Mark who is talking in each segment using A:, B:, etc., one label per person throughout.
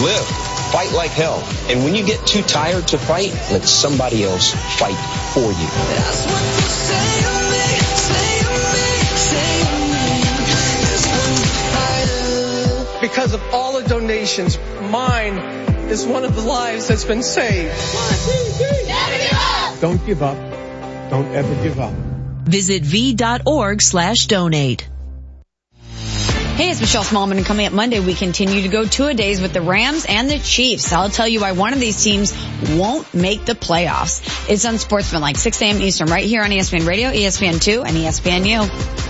A: Live. Fight like hell. And when you get too tired to fight, let somebody else fight for you.
B: That's what you say to me, say to me, say to me.
C: Because of all the donations, mine is one of the lives that's been saved.
B: 1, 2, 3. Never give up.
D: Don't give up. Don't ever give up.
E: Visit v.org/donate.
F: Hey, it's Michelle Smallman, and coming up Monday, we continue to go two-a-days with the Rams and the Chiefs. I'll tell you why one of these teams won't make the playoffs. It's Unsportsmanlike, 6 a.m. Eastern, right here on ESPN Radio, ESPN2, and ESPNU.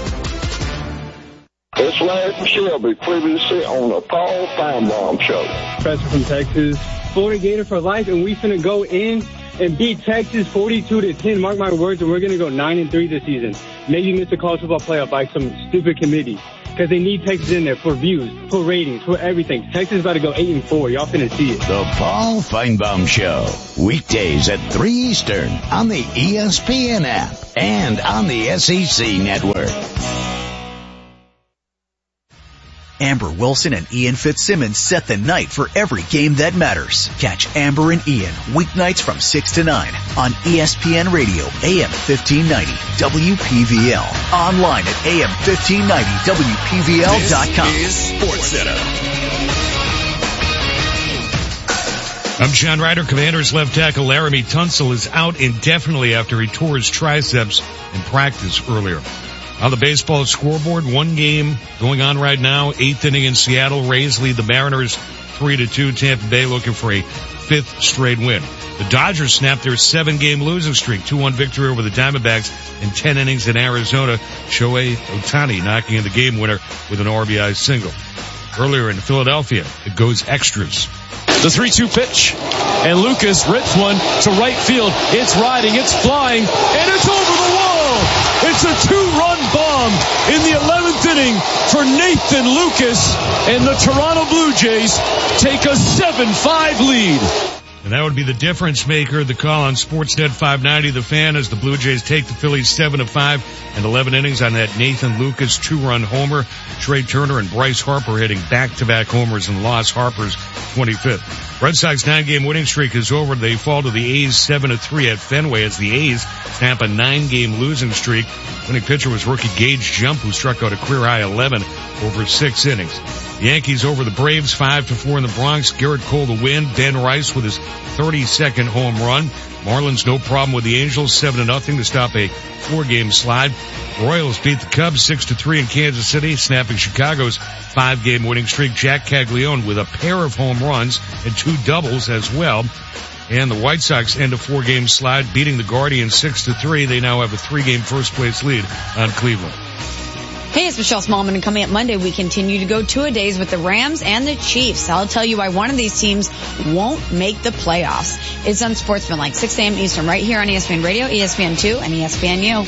G: It's Larry Shelby, previously on the Paul Feinbaum Show.
H: Professor from Texas, Florida Gator for life, and we're finna go in and beat Texas 42-10. Mark my words, and we're gonna go 9-3 this season. Maybe miss the college football playoff by some stupid committee. Because they need Texas in there for views, for ratings, for everything. Texas is about to go 8-4. Y'all finna see it.
I: The Paul Feinbaum Show. Weekdays at 3 Eastern on the ESPN app and on the SEC Network.
J: Amber Wilson and Ian Fitzsimmons set the night for every game that matters. Catch Amber and Ian weeknights from 6 to 9 on ESPN Radio, AM 1590, WPVL. Online at AM1590WPVL.com.
K: This is SportsCenter. I'm John Ryder. Commanders left tackle Laramie Tunsil is out indefinitely after he tore his triceps in practice earlier. On the baseball scoreboard, one game going on right now, 8th inning in Seattle. Rays lead the Mariners 3-2. Tampa Bay looking for a 5th straight win. The Dodgers snapped their 7-game losing streak, 2-1 victory over the Diamondbacks in 10 innings in Arizona. Shohei Ohtani knocking in the game winner with an RBI single. Earlier in Philadelphia, it goes extras.
L: The 3-2 pitch, and Lucas rips one to right field. It's riding, it's flying, and it's over the wall. It's a 2-run bomb in the 11th inning for Nathan Lucas, and the Toronto Blue Jays take a 7-5 lead.
K: And that would be the difference maker. The call on Sportsnet 590, The Fan, as the Blue Jays take the Phillies 7-5 and 11 innings on that Nathan Lucas 2-run homer. Trey Turner and Bryce Harper hitting back-to-back homers and lost Harper's 25th. Red Sox 9-game winning streak is over. They fall to the A's 7-3 at Fenway as the A's snap a 9-game losing streak. Winning pitcher was rookie Gage Jump, who struck out a career-high 11 over 6 innings. The Yankees over the Braves 5-4 in the Bronx. Garrett Cole to win. Ben Rice with his 32nd home run. Marlins no problem with the Angels 7-0 to stop a 4-game slide. Royals beat the Cubs 6-3 in Kansas City, snapping Chicago's 5-game winning streak. Jack Caglione with a pair of home runs and 2 doubles as well. And the White Sox end a 4-game slide, beating the Guardians 6-3. They now have a 3-game first place lead on Cleveland.
F: Hey, it's Michelle Smallman, and coming up Monday, we continue to go two-a-days with the Rams and the Chiefs. I'll tell you why one of these teams won't make the playoffs. It's Unsportsmanlike, 6 a.m. Eastern, right here on ESPN Radio, ESPN2, and ESPNU.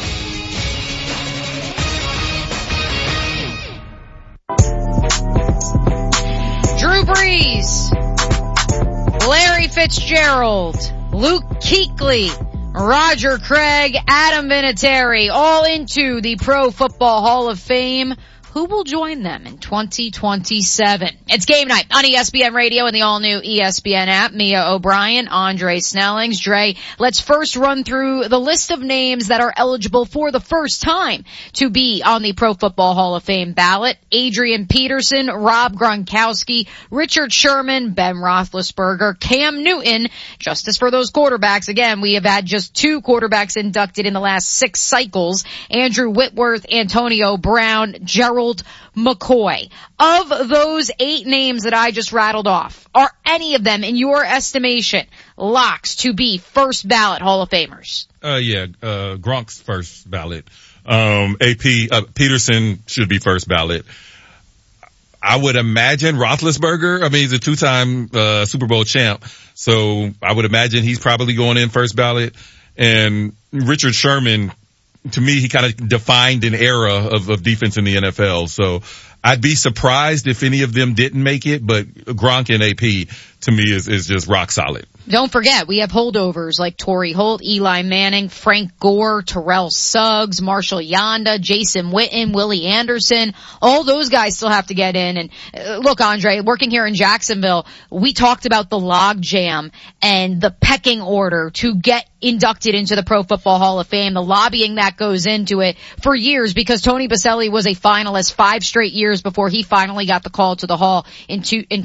M: Drew Brees, Larry Fitzgerald, Luke Kuechly, Roger Craig, Adam Vinatieri, all into the Pro Football Hall of Fame. Who will join them in 2027? It's game night on ESPN Radio and the all-new ESPN app. Mia O'Brien, Andre Snellings. Dre, let's first run through the list of names that are eligible for the first time to be on the Pro Football Hall of Fame ballot. Adrian Peterson, Rob Gronkowski, Richard Sherman, Ben Roethlisberger, Cam Newton. Just as for those quarterbacks, again, we have had just 2 quarterbacks inducted in the last 6 cycles. Andrew Whitworth, Antonio Brown, Gerald McCoy. Of those 8 names that I just rattled off, are any of them, in your estimation, locks to be first ballot Hall of Famers?
N: Gronk's first ballot. Peterson should be first ballot. I would imagine Roethlisberger, he's a 2-time Super Bowl champ, so I would imagine he's probably going in first ballot. And Richard Sherman, to me, he kind of defined an era of defense in the NFL. So I'd be surprised if any of them didn't make it, but Gronk and AP to me is just rock solid.
M: Don't forget, we have holdovers like Torrey Holt, Eli Manning, Frank Gore, Terrell Suggs, Marshall Yanda, Jason Witten, Willie Anderson. All those guys still have to get in. And look, Andre, working here in Jacksonville, we talked about the log jam and the pecking order to get inducted into the Pro Football Hall of Fame, the lobbying that goes into it for years, because Tony Boselli was a finalist 5 straight years before he finally got the call to the Hall in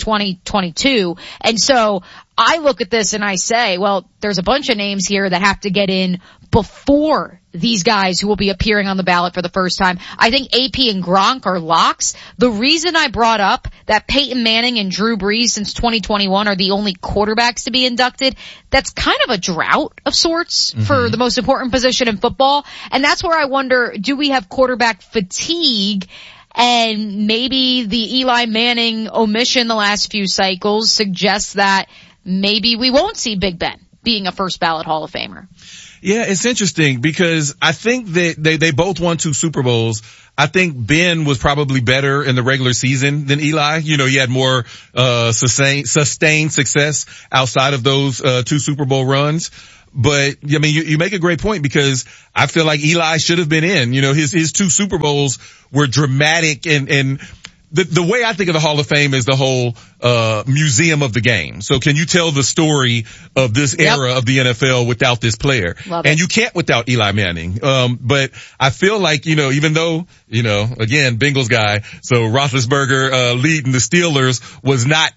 M: 2022. And so I look at this and I say, well, there's a bunch of names here that have to get in before these guys who will be appearing on the ballot for the first time. I think AP and Gronk are locks. The reason I brought up that Peyton Manning and Drew Brees since 2021 are the only quarterbacks to be inducted, that's kind of a drought of sorts for the most important position in football. And that's where I wonder, do we have quarterback fatigue? And maybe the Eli Manning omission the last few cycles suggests that maybe we won't see Big Ben being a first ballot Hall of Famer.
N: Yeah, it's interesting because I think that they both won 2 Super Bowls. I think Ben was probably better in the regular season than Eli. You know, he had more sustained success outside of those 2 Super Bowl runs. But I mean, you make a great point because I feel like Eli should have been in. You know, his 2 Super Bowls were dramatic, and the way I think of the Hall of Fame is the whole museum of the game. So can you tell the story of this era of the NFL without this player? And you can't without Eli Manning. But I feel like, you know, even though, you know, again, Bengals guy, so Roethlisberger leading the Steelers was not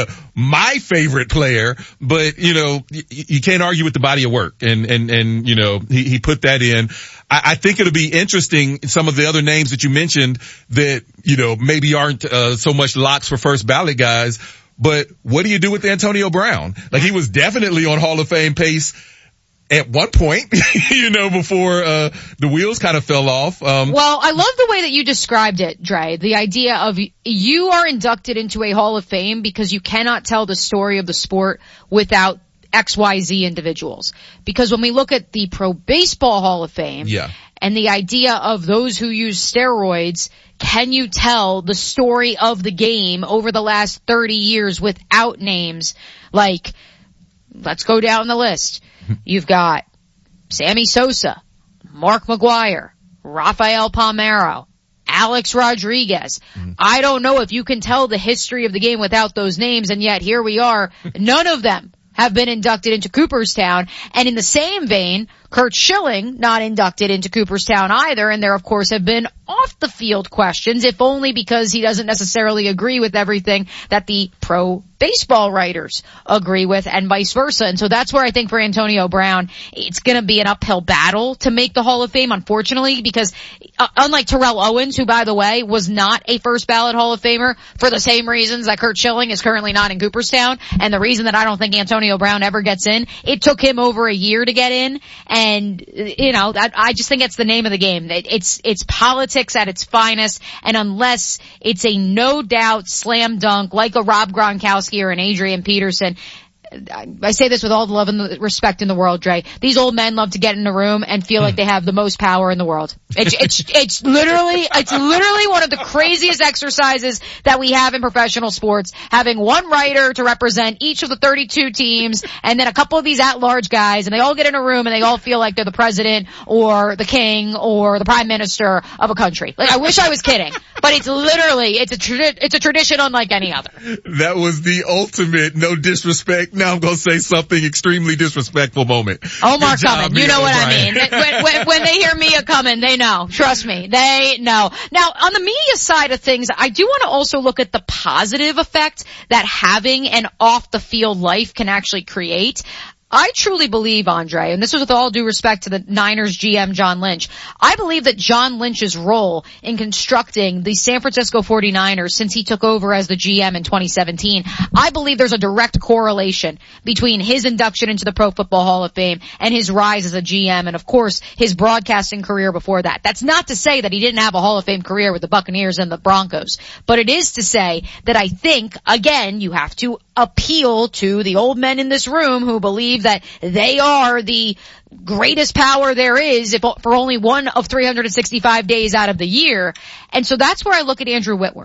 N: my favorite player, but you know, you can't argue with the body of work, and you know, he put that in. I think it'll be interesting, some of the other names that you mentioned that, you know, maybe aren't so much locks for first ballot guys, but what do you do with Antonio Brown? Like, he was definitely on Hall of Fame pace at one point, you know, before the wheels kind of fell off.
M: Well, I love the way that you described it, Dre. The idea of you are inducted into a Hall of Fame because you cannot tell the story of the sport without XYZ individuals. Because when we look at the Pro Baseball Hall of Fame and the idea of those who use steroids, can you tell the story of the game over the last 30 years without names like, let's go down the list. You've got Sammy Sosa, Mark McGwire, Rafael Palmeiro, Alex Rodriguez. I don't know if you can tell the history of the game without those names, and yet here we are. None of them have been inducted into Cooperstown. And in the same vein, Curt Schilling not inducted into Cooperstown either, and there of course have been off the field questions, if only because he doesn't necessarily agree with everything that the pro baseball writers agree with, and vice versa. And so that's where I think for Antonio Brown, it's going to be an uphill battle to make the Hall of Fame, unfortunately, because unlike Terrell Owens, who by the way was not a first ballot Hall of Famer for the same reasons that Curt Schilling is currently not in Cooperstown, and the reason that I don't think Antonio Brown ever gets in, it took him over a year to get in. And, you know, I just think it's the name of the game. It's politics at its finest. And unless it's a no doubt slam dunk like a Rob Gronkowski or an Adrian Peterson, I say this with all the love and the respect in the world, Dre. These old men love to get in a room and feel like they have the most power in the world. It's literally one of the craziest exercises that we have in professional sports. Having one writer to represent each of the 32 teams, and then a couple of these at-large guys, and they all get in a room and they all feel like they're the president or the king or the prime minister of a country. Like, I wish I was kidding, but it's literally, it's a tradition unlike any other.
N: That was the ultimate, no disrespect, now I'm going to say something extremely disrespectful moment.
M: Omar coming. You know what I mean. When they hear Mia coming, they know. Trust me. They know. Now, on the media side of things, I do want to also look at the positive effect that having an off-the-field life can actually create. I truly believe, Andre, and this is with all due respect to the Niners GM John Lynch, I believe that John Lynch's role in constructing the San Francisco 49ers since he took over as the GM in 2017, I believe there's a direct correlation between his induction into the Pro Football Hall of Fame and his rise as a GM, and of course his broadcasting career before that. That's not to say that he didn't have a Hall of Fame career with the Buccaneers and the Broncos, but it is to say that I think, again, you have to appeal to the old men in this room who believe that they are the greatest power there is for only one of 365 days out of the year. And so that's where I look at Andrew Whitworth.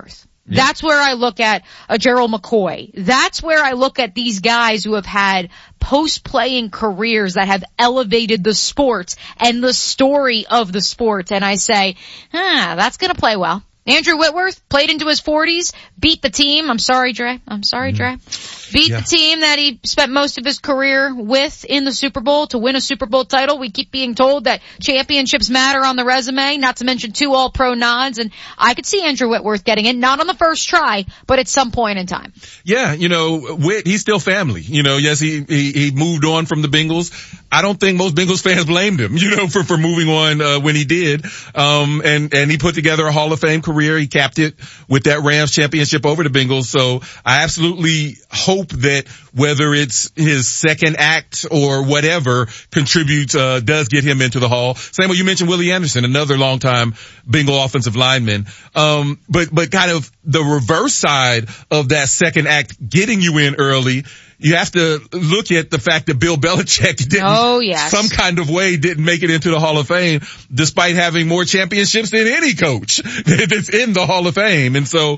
M: That's where I look at a Gerald McCoy. That's where I look at these guys who have had post-playing careers that have elevated the sport and the story of the sport. And I say, that's going to play well. Andrew Whitworth played into his 40s, beat the team. I'm sorry, Dre. Beat the team that he spent most of his career with in the Super Bowl to win a Super Bowl title. We keep being told that championships matter on the resume, not to mention 2 All-Pro nods. And I could see Andrew Whitworth getting it, not on the first try, but at some point in time.
N: Yeah, Whit, he's still family. Yes, he moved on from the Bengals. I don't think most Bengals fans blamed him, for moving on, when he did. And he put together a Hall of Fame career. He capped it with that Rams championship over the Bengals. So I absolutely hope that whether it's his second act or whatever contributes, does get him into the Hall. Same way you mentioned Willie Anderson, another longtime Bengal offensive lineman. But kind of the reverse side of that second act getting you in early, you have to look at the fact that Bill Belichick some kind of way didn't make it into the Hall of Fame despite having more championships than any coach that's in the Hall of Fame. And so,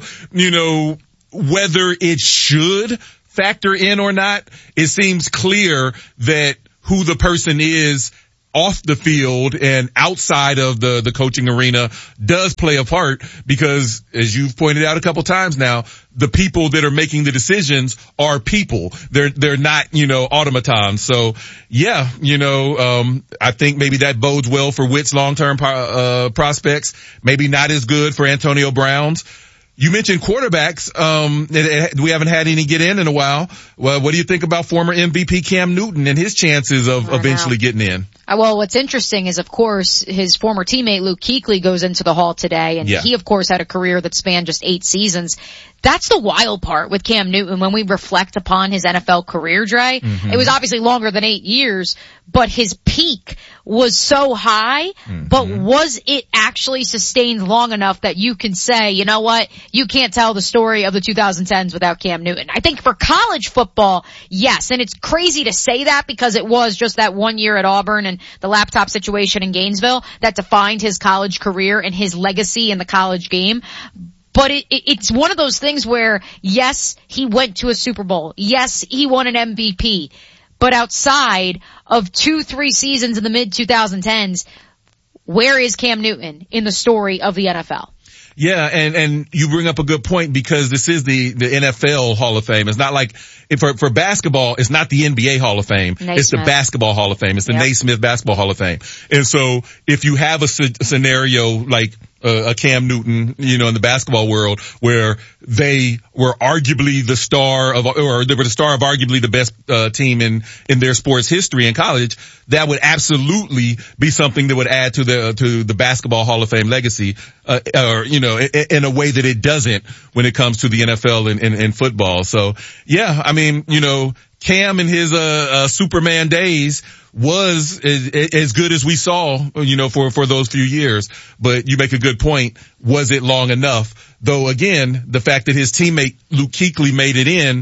N: whether it should factor in or not, it seems clear that who the person is off the field and outside of the coaching arena does play a part, because as you've pointed out a couple times now, the people that are making the decisions are people. They're not, automatons. So yeah, I think maybe that bodes well for Witt's long-term prospects. Maybe not as good for Antonio Brown's. You mentioned quarterbacks. We haven't had any get in a while. Well, what do you think about former MVP Cam Newton and his chances of eventually getting in?
M: Well, what's interesting is, of course, his former teammate Luke Kuechly goes into the Hall today, and he, of course, had a career that spanned just 8 seasons. That's the wild part with Cam Newton when we reflect upon his NFL career, Dre. Mm-hmm. It was obviously longer than 8 years, but his peak was so high, but was it actually sustained long enough that you can say, you know what, you can't tell the story of the 2010s without Cam Newton? I think for college football, yes, and it's crazy to say that because it was just that 1 year at Auburn and the laptop situation in Gainesville that defined his college career and his legacy in the college game. But it's one of those things where, yes, he went to a Super Bowl. Yes, he won an MVP. But outside of 2-3 seasons in the mid-2010s, where is Cam Newton in the story of the NFL?
N: Yeah, and you bring up a good point, because this is the NFL Hall of Fame. It's not like, for basketball, it's not the NBA Hall of Fame. It's the Basketball Hall of Fame. It's the Naismith Basketball Hall of Fame. And so if you have a scenario like a Cam Newton, in the basketball world, where they were arguably the star of, or they were the star of arguably the best team in their sports history in college, that would absolutely be something that would add to the Basketball Hall of Fame legacy, or in a way that it doesn't when it comes to the NFL and football. So yeah, I mean, Cam in his Superman days was as good as we saw, for those few years. But you make a good point. Was it long enough? Though again, the fact that his teammate Luke Kuechly made it in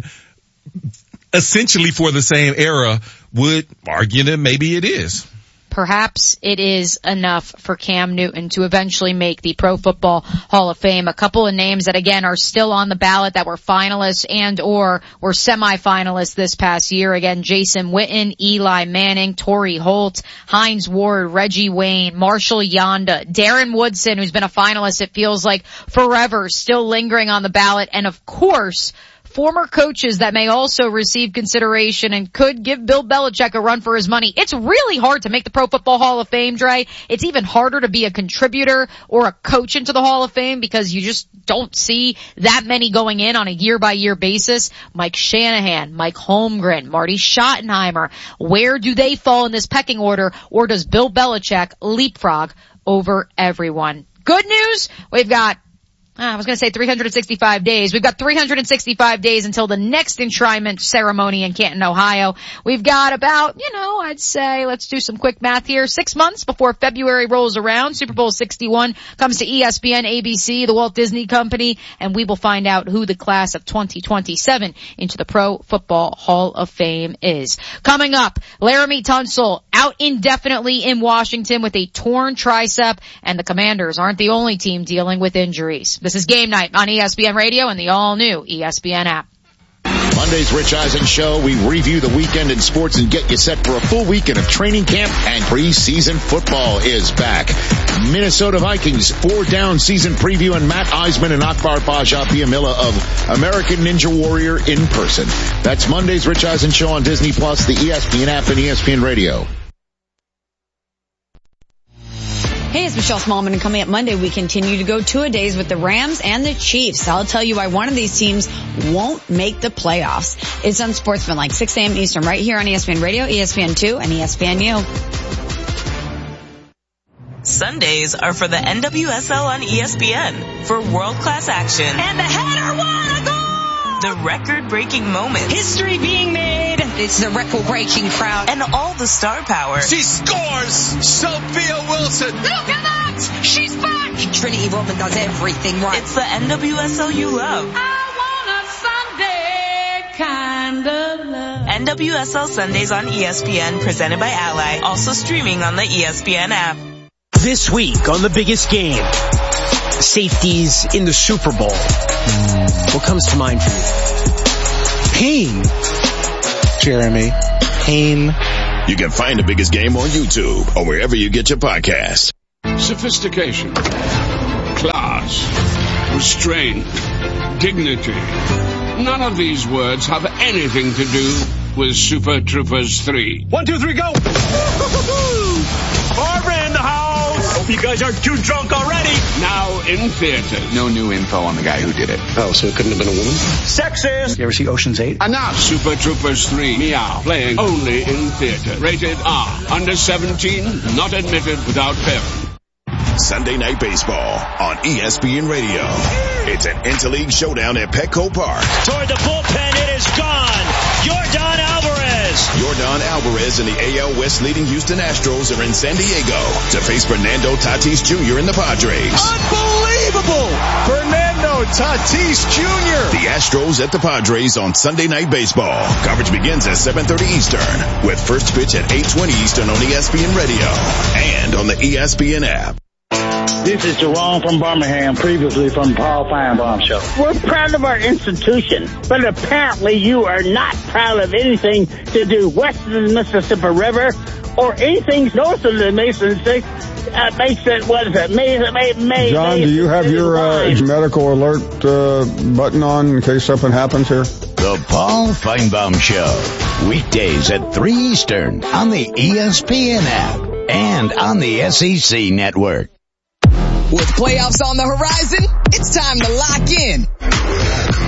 N: essentially for the same era would argue that maybe it is.
M: Perhaps it is enough for Cam Newton to eventually make the Pro Football Hall of Fame. A couple of names that, again, are still on the ballot that were finalists and or were semifinalists this past year. Again, Jason Witten, Eli Manning, Torrey Holt, Hines Ward, Reggie Wayne, Marshall Yonda, Darren Woodson, who's been a finalist, it feels like forever, still lingering on the ballot. And, of course, former coaches that may also receive consideration and could give Bill Belichick a run for his money. It's really hard to make the Pro Football Hall of Fame, Dre. It's even harder to be a contributor or a coach into the Hall of Fame because you just don't see that many going in on a year-by-year basis. Mike Shanahan, Mike Holmgren, Marty Schottenheimer. Where do they fall in this pecking order, or does Bill Belichick leapfrog over everyone? Good news, we've got I was going to say 365 days. We've got 365 days until the next enshrinement ceremony in Canton, Ohio. We've got about, I'd say, let's do some quick math here, 6 months before February rolls around. Super Bowl 61 comes to ESPN, ABC, the Walt Disney Company, and we will find out who the class of 2027 into the Pro Football Hall of Fame is. Coming up, Laramie Tunsil out indefinitely in Washington with a torn tricep, and the Commanders aren't the only team dealing with injuries. This is Game Night on ESPN Radio and the all-new ESPN app.
E: Monday's Rich Eisen Show. We review the weekend in sports and get you set for a full weekend of training camp, and preseason football is back. Minnesota Vikings 4-down season preview, and Matt Eisman and Akbar Faja Piamilla of American Ninja Warrior in person. That's Monday's Rich Eisen Show on Disney Plus, the ESPN app, and ESPN Radio.
F: Hey, it's Michelle Smallman, and coming up Monday, we continue to go two-a-days with the Rams and the Chiefs. I'll tell you why one of these teams won't make the playoffs. It's Unsportsmanlike, 6 a.m. Eastern, right here on ESPN Radio, ESPN2, and ESPNU.
O: Sundays are for the NWSL on ESPN for world-class action.
B: And the header won a goal!
O: The record-breaking moments.
B: History being made. It's the record-breaking crowd.
O: And all the star power.
P: She scores! Sophia Wilson!
B: Look at that! She's back! Trinity Rodman does everything right.
O: It's the NWSL you love.
B: I want a Sunday kind of love.
O: NWSL Sundays on ESPN, presented by Ally. Also streaming on the ESPN app.
Q: This week on The Biggest Game, safeties in the Super Bowl. What comes to mind for you?
D: Pain. Jeremy. Pain.
E: You can find The Biggest Game on YouTube or wherever you get your podcasts.
R: Sophistication, class, restraint, dignity. None of these words have anything to do with Super Troopers 3.
L: 1, 2, 3, go! Barbara in the house! Hope you guys aren't too drunk already.
R: Now in theaters.
S: No new info on the guy who did it.
D: Oh, so it couldn't have been a woman?
L: Sexist!
Q: You ever see Ocean's 8?
R: Enough! Super Troopers 3, Meow, playing only in theaters. Rated R. Under 17, not admitted without parents.
E: Sunday Night Baseball on ESPN Radio. It's an interleague showdown at Petco Park.
Q: Toward the bullpen, it is gone. Yordan Alvarez.
E: Yordan Alvarez and the AL West leading Houston Astros are in San Diego to face Fernando Tatis Jr. and the Padres.
L: Unbelievable! Fernando Tatis Jr.
E: The Astros at the Padres on Sunday Night Baseball. Coverage begins at 7:30 Eastern with first pitch at 8:20 Eastern on ESPN Radio and on the ESPN app.
T: This is Jerome from Birmingham, previously from Paul Feinbaum Show. We're proud of our institution, but apparently you are not proud of anything to do west of the Mississippi River or anything north of the Mason Six.
D: John, do you have your medical alert button on in case something happens here?
I: The Paul Feinbaum Show. Weekdays at 3 Eastern on the ESPN app and on the SEC network.
U: With playoffs on the horizon, it's time to lock in.